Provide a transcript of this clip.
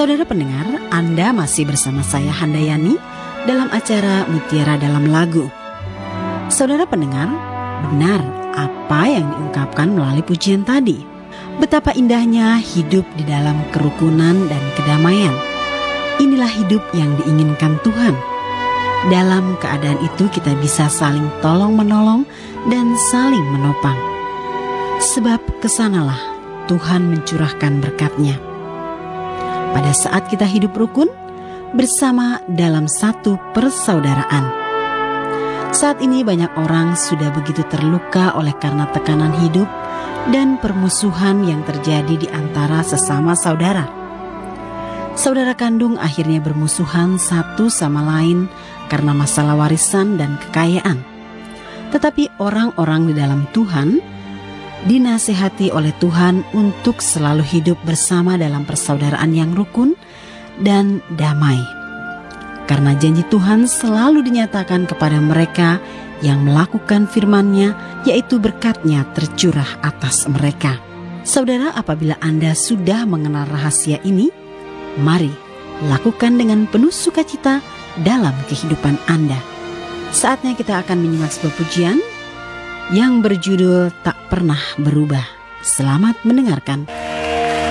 Saudara pendengar, Anda masih bersama saya Handayani dalam acara Mutiara Dalam Lagu. Saudara pendengar, benar apa yang diungkapkan melalui pujian tadi. Betapa indahnya hidup di dalam kerukunan dan kedamaian. Inilah hidup yang diinginkan Tuhan. Dalam keadaan itu kita bisa saling tolong-menolong dan saling menopang. Sebab kesanalah Tuhan mencurahkan berkat-Nya. Pada saat kita hidup rukun bersama dalam satu persaudaraan. Saat ini banyak orang sudah begitu terluka oleh karena tekanan hidup dan permusuhan yang terjadi di antara sesama saudara. Saudara kandung akhirnya bermusuhan satu sama lain karena masalah warisan dan kekayaan. Tetapi orang-orang di dalam Tuhan dinasihati oleh Tuhan untuk selalu hidup bersama dalam persaudaraan yang rukun dan damai. Karena janji Tuhan selalu dinyatakan kepada mereka yang melakukan firman-Nya, yaitu berkat-Nya tercurah atas mereka. Saudara, apabila Anda sudah mengenal rahasia ini, mari lakukan dengan penuh sukacita dalam kehidupan Anda. Saatnya kita akan menyimak sebuah pujian yang berjudul Tak Pernah Berubah. Selamat mendengarkan.